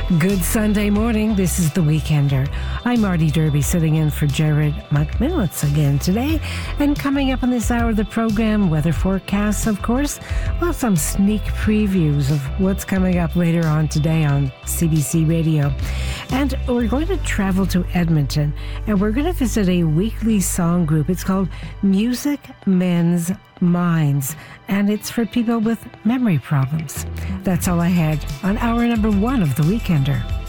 Good Sunday morning. This is The Weekender. I'm Marty Derby, sitting in for Jared McMillan again today. And coming up on this hour of the program, weather forecasts, of course. Well, some sneak previews of what's coming up later on today on CBC Radio. And we're going to travel to Edmonton, and we're going to visit a weekly song group. It's called Music Mends Minds, and it's for people with memory problems. That's all I had on hour number one of The Weekender.